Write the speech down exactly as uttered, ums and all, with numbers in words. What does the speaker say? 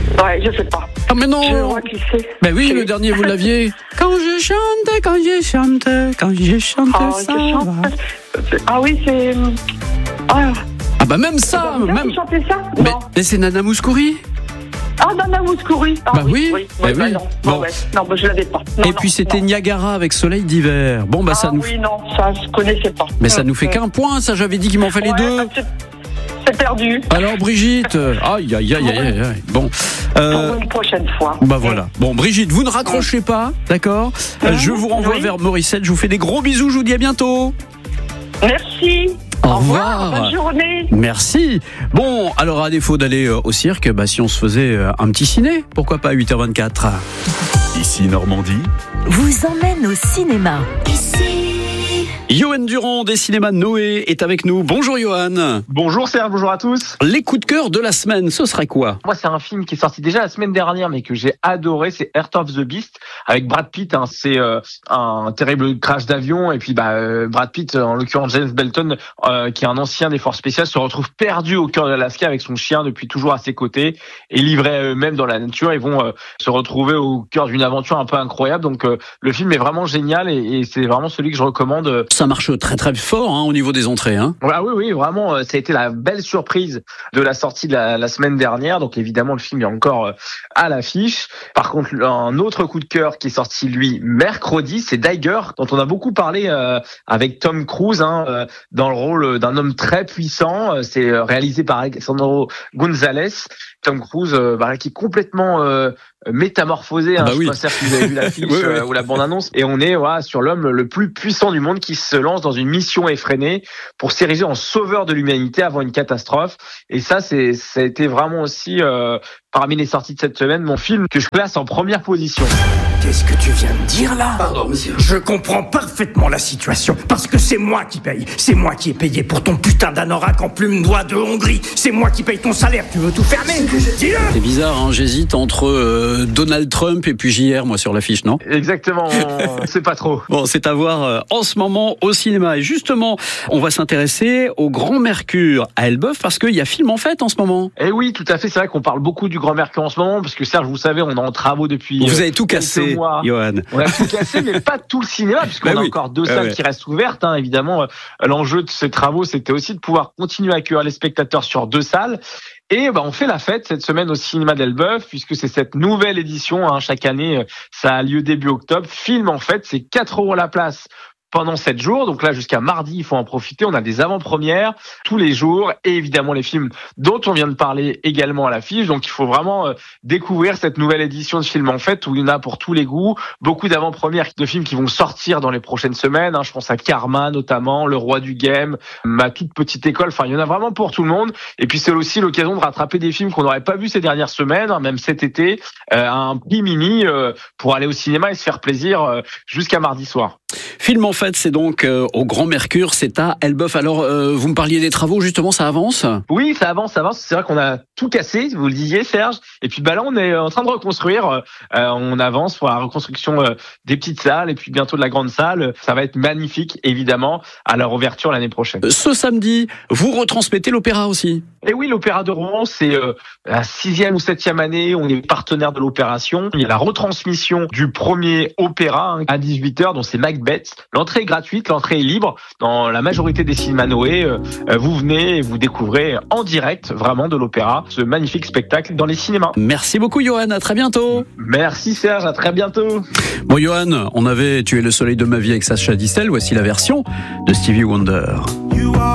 Ouais, je sais pas. Ah mais non. Je vois qui c'est. Ben oui, C'est- le dernier vous l'aviez. Quand je chante, quand je chante, quand je chante, Ah, ça je chante. va. C'est- Ah oui, c'est. Ah, Ah bah même ça, vous même. chantez ça? Mais, Non. mais c'est Nana Mouskouri. Ah, Nana Mouskouri. Ah, Bah oui, oui. bah Ouais, bah oui. non. Bon. Non, ouais. Non, bah, je l'avais pas. Non, Et non, puis c'était non. Niagara avec Soleil d'hiver. Bon bah ça Ah nous. oui, non, ça, je connaissais pas. Mais ça Hum, nous fait hum. qu'un point, ça j'avais dit qu'il m'en fallait Ouais, deux. bah, c'est- C'est perdu. Alors Brigitte, aïe aïe aïe aïe aïe. aïe. Bon, euh, Pour une prochaine fois. bah voilà. Bon Brigitte, vous ne raccrochez pas, d'accord. Euh, Je vous renvoie Oui. vers Morissette. Je vous fais des gros bisous. Je vous dis à bientôt. Merci. Au revoir. Bonne journée. Merci. Bon, alors à défaut d'aller euh, au cirque, bah, si on se faisait euh, un petit ciné, pourquoi pas à huit heures vingt-quatre. Ici Normandie. vous emmène au cinéma. Johan Durand des cinémas Noé est avec nous. Bonjour Johan. Bonjour Serge, bonjour à tous. Les coups de cœur de la semaine, ce serait quoi? Moi, c'est un film qui est sorti déjà la semaine dernière, mais que j'ai adoré. C'est Heart of the Beast avec Brad Pitt. Hein. C'est euh, un terrible crash d'avion et puis bah euh, Brad Pitt, en l'occurrence James Belton, euh, qui est un ancien des forces spéciales, se retrouve perdu au cœur de l'Alaska avec son chien depuis toujours à ses côtés et livré à eux-mêmes dans la nature. Ils vont euh, se retrouver au cœur d'une aventure un peu incroyable. Donc euh, le film est vraiment génial et, et c'est vraiment celui que je recommande. Euh, Ça marche très très fort hein, au niveau des entrées. Hein. Ah oui, oui, vraiment, euh, ça a été la belle surprise de la sortie de la, la semaine dernière. Donc évidemment, le film est encore euh, à l'affiche. Par contre, un autre coup de cœur qui est sorti, lui, mercredi, c'est Tiger, dont on a beaucoup parlé euh, avec Tom Cruise, hein, euh, dans le rôle d'un homme très puissant. Euh, C'est euh, réalisé par Alejandro González. Tom Cruise, euh, bah, qui est complètement euh, métamorphosé. Hein, Ah bah je oui. sais pas si vous avez vu l'affiche Oui, oui. euh, ou la bande-annonce. Et on est voilà, sur l'homme le plus puissant du monde qui se lance dans une mission effrénée pour s'ériger en sauveur de l'humanité avant une catastrophe. Et ça, c'est, ça a été vraiment aussi, euh, parmi les sorties de cette semaine, mon film que je place en première position. Qu'est-ce que tu viens de dire là? Pardon, monsieur. Je comprends parfaitement la situation, parce que c'est moi qui paye. C'est moi qui ai payé pour ton putain d'anorak en plume d'oie de Hongrie. C'est moi qui paye ton salaire. Tu veux tout fermer? Dis-le! C'est bizarre, hein, j'hésite entre euh, Donald Trump et puis J R, moi, sur l'affiche, non? Exactement, on sait pas trop. Bon, c'est à voir euh, en ce moment au cinéma. Et justement, on va s'intéresser au Grand Mercure à Elbeuf parce qu'il y a film en fête en ce moment. Eh oui, tout à fait. C'est vrai qu'on parle beaucoup du Grand Mercure en ce moment, parce que Serge, vous savez, on est en travaux depuis. Vous euh, avez tout quelques cassé, mois. Johan. On a tout cassé, mais pas tout le cinéma, puisqu'on Bah a oui. encore deux Ah salles ouais. qui restent ouvertes. Hein, évidemment, euh, l'enjeu de ces travaux, c'était aussi de pouvoir continuer à accueillir les spectateurs sur deux salles. Et bah, on fait la fête cette semaine au cinéma d'Elbeuf, puisque c'est cette nouvelle édition. Hein, chaque année, euh, ça a lieu début octobre. Film en fait, c'est quatre euros la place pendant sept jours. Donc là, jusqu'à mardi, il faut en profiter. On a des avant-premières tous les jours et évidemment les films dont on vient de parler également à l'affiche. Donc il faut vraiment euh, découvrir cette nouvelle édition de Film en Fête où il y en a pour tous les goûts. Beaucoup d'avant-premières de films qui vont sortir dans les prochaines semaines. Hein. Je pense à Karma notamment, Le Roi du Game, Ma toute petite école. Enfin, il y en a vraiment pour tout le monde. Et puis c'est aussi l'occasion de rattraper des films qu'on n'aurait pas vus ces dernières semaines, hein, même cet été, euh, à un prix mini euh, pour aller au cinéma et se faire plaisir euh, jusqu'à mardi soir. Film en fait, c'est donc euh, au Grand Mercure, c'est à Elbeuf. Alors, euh, vous me parliez des travaux, justement, ça avance? Oui, ça avance, ça avance. C'est vrai qu'on a tout cassé, vous le disiez, Serge. Et puis bah là, on est en train de reconstruire. Euh, on avance pour la reconstruction euh, des petites salles et puis bientôt de la grande salle. Ça va être magnifique, évidemment, à leur ouverture l'année prochaine. Ce samedi, vous retransmettez l'opéra aussi? Et oui, l'Opéra de Rouen, c'est euh, la sixième ou septième année. On est partenaire de l'opération. Il y a la retransmission du premier opéra hein, à dix-huit heures, dont c'est Macbeth. L'entrée est gratuite, l'entrée est libre. Dans la majorité des cinémas Noé, euh, vous venez et vous découvrez en direct, vraiment, de l'opéra, ce magnifique spectacle dans les cinémas. Merci beaucoup, Johan. À très bientôt. Merci Serge, à très bientôt. Bon, Johan, on avait tué le soleil de ma vie avec Sacha Distel. Voici la version de Stevie Wonder.